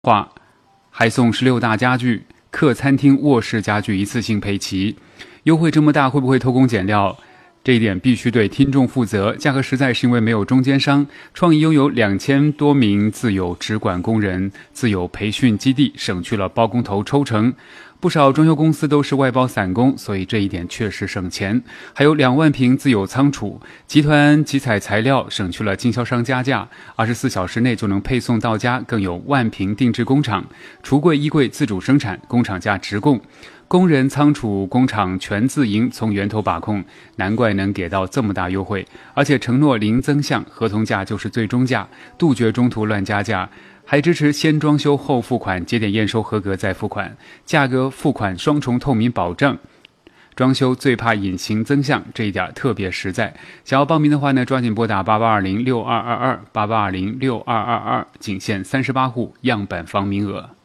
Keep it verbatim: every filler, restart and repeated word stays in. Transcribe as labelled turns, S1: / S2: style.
S1: 话，还送十六大家具、客餐厅、卧室家具一次性配齐。优惠这么大，会不会偷工减料？这一点必须对听众负责，价格实在是因为没有中间商。创意拥有两千多名自有直管工人，自有培训基地，省去了包工头抽成。不少装修公司都是外包散工，所以这一点确实省钱。还有两万平自有仓储，集团集采材料，省去了经销商加价，二十四小时内就能配送到家。更有万平定制工厂，橱柜、衣柜自主生产，工厂价直供。工人仓储工厂全自营，从源头把控，难怪能给到这么大优惠，而且承诺零增项，合同价就是最终价，杜绝中途乱加价，还支持先装修后付款，节点验收合格再付款，价格付款双重透明保障。装修最怕隐形增项，这一点特别实在。想要报名的话呢，抓紧拨打八八二零六二二二八八二零六二二二，仅限三十八户，样板房名额。